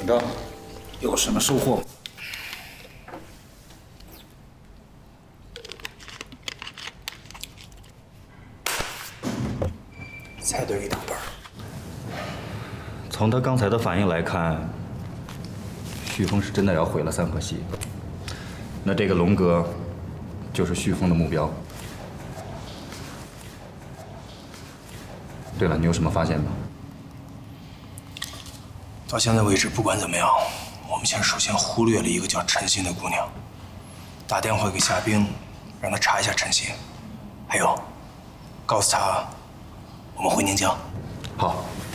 等着，有什么收获？ 猜对一大半。 从他刚才的反应来看，旭峰是真的要毁了三河系。那这个龙阁，就是旭峰的目标。对了，你有什么发现吗？ 到现在为止，不管怎么样，我们首先忽略了一个叫陈鑫的姑娘。打电话给夏冰，让他查一下陈鑫。还有，告诉他我们回宁江。 好。